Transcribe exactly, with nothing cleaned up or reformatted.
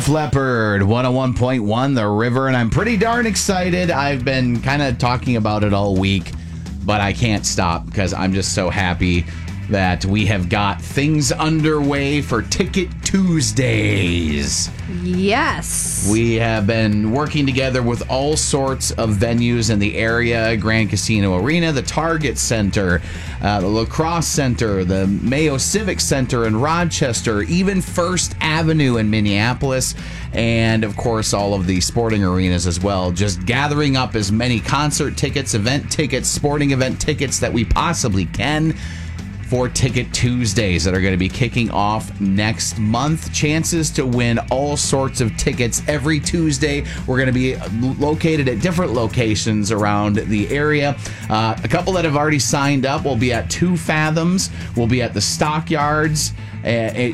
Def Leppard, one oh one point one The River, and I'm pretty darn excited. I've been kind of talking about it all week, but I can't stop because I'm just so happy that we have got things underway for Ticket Tuesdays. Yes. We have been working together with all sorts of venues in the area: Grand Casino Arena, the Target Center, uh, the La Crosse Center, the Mayo Civic Center in Rochester, even First Avenue in Minneapolis, and of course all of the sporting arenas as well. Just gathering up as many concert tickets, event tickets, sporting event tickets that we possibly can for Ticket Tuesdays that are going to be kicking off next month. Chances to win all sorts of tickets every Tuesday. We're going to be located at different locations around the area. Uh, a couple that have already signed up will be at Two Fathoms. We'll be at the Stockyards. Uh,